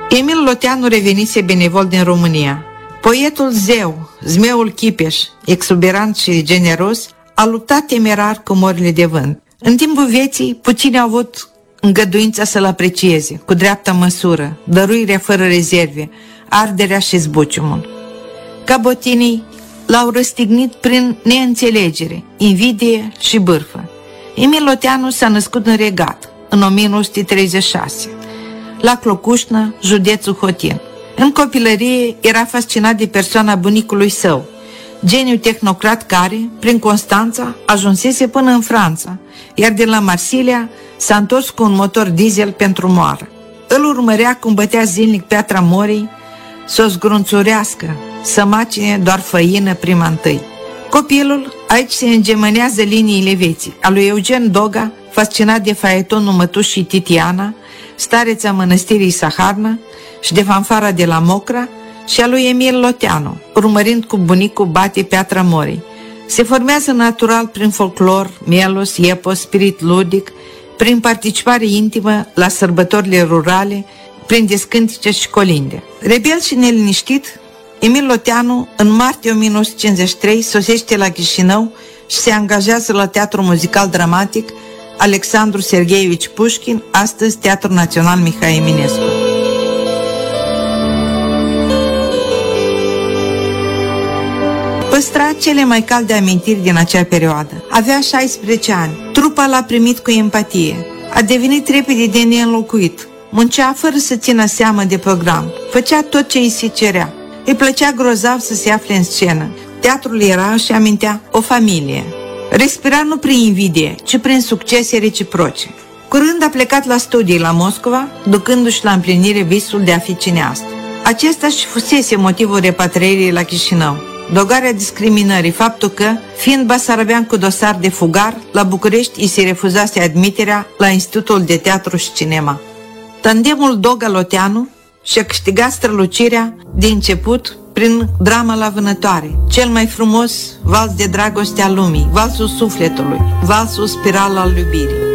Emil Loteanu revenise benevol din România. Poetul zeu, zmeul Chipeș, exuberant și generos, a luptat temerar cu morile de vânt. În timpul vieții, puțini au avut îngăduința să-l aprecieze, cu dreapta măsură, dăruirea fără rezerve, arderea și zbuciumul. Cabotinii l-au răstignit prin neînțelegere, invidie și bârfă. Emil Loteanu s-a născut în Regat, în 1936, la Clocușnă, județul Hotin. În copilărie era fascinat de persoana bunicului său, geniu tehnocrat care, prin Constanța, ajunsese până în Franța, iar de la Marsilia s-a întors cu un motor diesel pentru moară. Îl urmărea cum bătea zilnic Piatra Morii să o zgrunțurească, să macine doar făină prima întâi. Copilul, aici se îngemânează liniile vieții, a lui Eugen Doga, fascinat de faetonul Mătușii Titiana, stareța mănăstirii Saharna și de fanfara de la Mocra, și a lui Emil Loteanu, urmărind cu bunicul Bate Piatra Morii. Se formează natural prin folclor, mielos, epos, spirit ludic, prin participare intimă la sărbătorile rurale, prin descântice și colinde. Rebel și neliniștit, Emil Loteanu, în martie 1953, sosește la Chișinău și se angajează la Teatrul Muzical Dramatic Alexandru Sergeevici Pușkin, astăzi Teatrul Național Mihai Eminescu. Păstra cele mai calde amintiri din acea perioadă. Avea 16 ani. Trupa l-a primit cu empatie. A devenit repede de neînlocuit. Muncea fără să țină seamă de program. Făcea tot ce îi se cerea. Îi plăcea grozav să se afle în scenă. Teatrul era, și amintea, o familie. Respira nu prin invidie, ci prin succese reciproce. Curând a plecat la studii la Moscova, ducându-și la împlinire visul de a fi cineast. Acesta și fusese motivul repatrierii la Chișinău. Dogarea discriminării, faptul că, fiind basarabean cu dosar de fugar, la București îi se refuzase admiterea la Institutul de Teatru și Cinema. Tandemul Doga-Loteanu și-a câștigat strălucirea de început prin Drama la vânătoare, cel mai frumos vals de dragoste al lumii, valsul sufletului, valsul spiral al iubirii.